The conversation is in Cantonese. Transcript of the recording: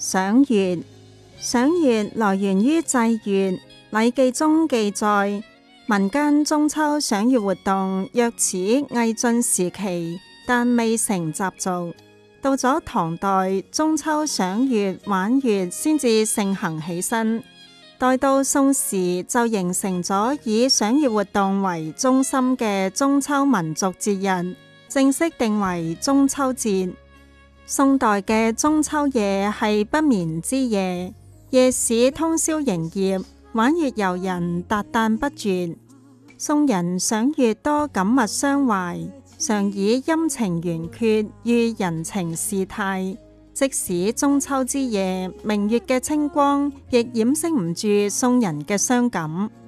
賞月，賞月來源於祭月，《禮記》中記載，民間中秋賞月活動約始魏晉時期，但未成習俗。到咗唐代，中秋賞月玩月先至盛行起身。待到宋時，就形成咗以賞月活動為中心嘅中秋民族節日，正式定為中秋節。宋代嘅中秋夜係不眠之夜，夜市通宵營業，玩月遊人達旦不絕。宋人賞月多感物傷懷，常以陰晴圓缺喻人情事態。即使中秋之夜，明月嘅清光亦掩飾唔住宋人嘅傷感。